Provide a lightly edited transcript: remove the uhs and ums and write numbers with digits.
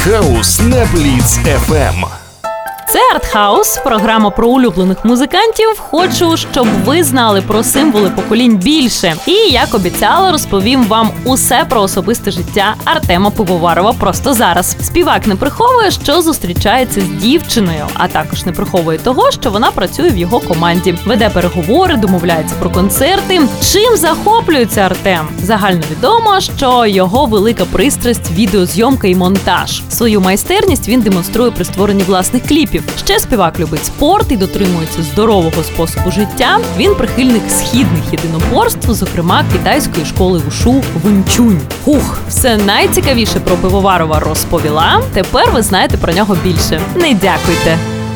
Артхаус на Бліц FM. Це Артхаус, програма про улюблених музикантів. Хочу, щоб ви знали про символи поколінь більше. І, як обіцяла, розповім вам усе про особисте життя Артема Пивоварова просто зараз. Співак не приховує, що зустрічається з дівчиною, а також не приховує того, що вона працює в його команді. Веде переговори, домовляється про концерти. Чим захоплюється Артем? Загальновідомо, що його велика пристрасть – відеозйомка і монтаж. Свою майстерність він демонструє при створенні власних кліпів. Ще співак любить спорт і дотримується здорового способу життя. Він прихильник східних єдиноборств, зокрема китайської школи вушу Вунь-чунь. Все найцікавіше про Пивоварова розповіла. Тепер ви знаєте про нього більше. Не дякуйте!